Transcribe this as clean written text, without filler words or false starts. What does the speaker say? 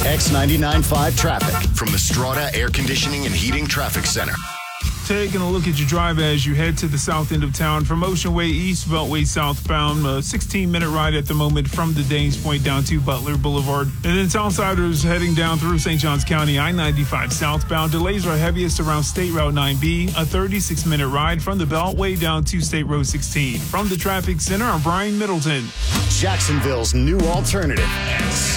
X99.5 traffic from the Strata Air Conditioning and Heating Traffic Center. Taking a look at your drive as you head to the south end of town from Ocean Way East, Beltway southbound. A 16-minute ride at the moment from the Danes Point down to Butler Boulevard. And then Southsiders heading down through St. Johns County, I-95 southbound. Delays are heaviest around State Route 9B, a 36-minute ride from the Beltway down to State Road 16. From the Traffic Center, I'm Brian Middleton. Jacksonville's new alternative.